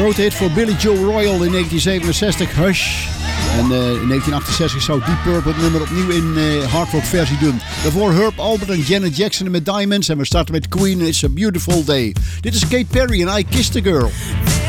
grote hit voor Billy Joe Royal in 1967, Hush. En in 1968 zou Deep Purple het nummer opnieuw in hardrock versie doen. Daarvoor Herb Alpert en Janet Jackson met Diamonds. En we starten met Queen, It's a Beautiful Day. Dit is Katy Perry en I Kissed a Girl.